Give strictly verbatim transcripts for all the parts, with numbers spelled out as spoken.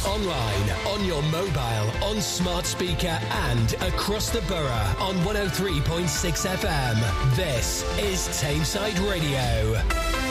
online, on your mobile, on smart speaker and across the borough on one oh three point six F M. This is Tameside Radio.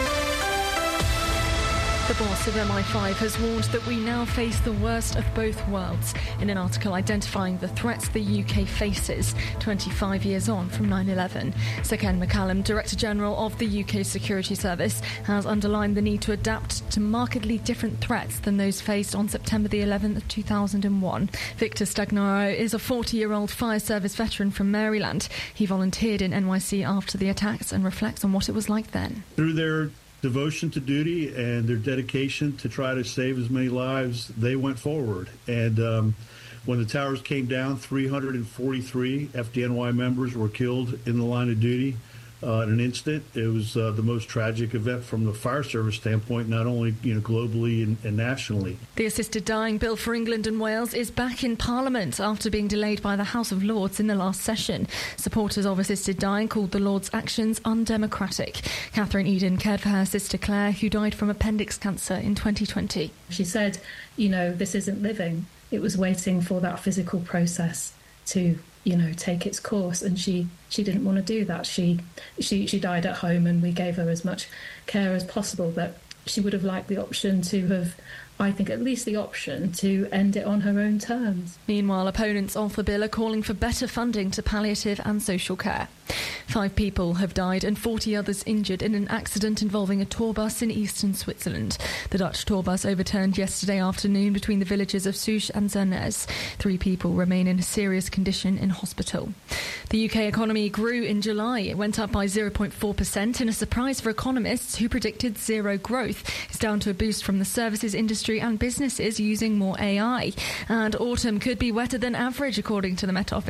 The boss of M I five has warned that we now face the worst of both worlds in an article identifying the threats the U K faces twenty-five years on from nine eleven. Sir Ken McCallum, Director General of the U K Security Service, has underlined the need to adapt to markedly different threats than those faced on September the eleventh, two thousand one. Victor Stagnaro is a forty-year-old fire service veteran from Maryland. He volunteered in N Y C after the attacks and reflects on what it was like then. Through their devotion to duty and their dedication to try to save as many lives, they went forward. And um, when the towers came down, three hundred forty-three F D N Y members were killed in the line of duty uh, in an instant. It was uh, the most tragic event from the fire service standpoint, not only you know globally and, and nationally. The assisted dying bill for England and Wales is back in Parliament after being delayed by the House of Lords in the last session. Supporters of assisted dying called the Lords' actions undemocratic. Catherine Eden cared for her sister Claire, who died from appendix cancer in twenty twenty. She said, you know, this isn't living. It was waiting for that physical process to, you know, take its course, and she, she didn't want to do that. She, she she died at home, and we gave her as much care as possible, but she would have liked the option to have, I think at least the option to end it on her own terms. Meanwhile, opponents of the bill are calling for better funding to palliative and social care. Five people have died and forty others injured in an accident involving a tour bus in eastern Switzerland. The Dutch tour bus overturned yesterday afternoon between the villages of Souche and Zernez. Three people remain in a serious condition in hospital. The U K economy grew in July. It went up by zero point four percent in a surprise for economists who predicted zero growth. It's down to a boost from the services industry and businesses using more A I. And autumn could be wetter than average, according to the Met Office.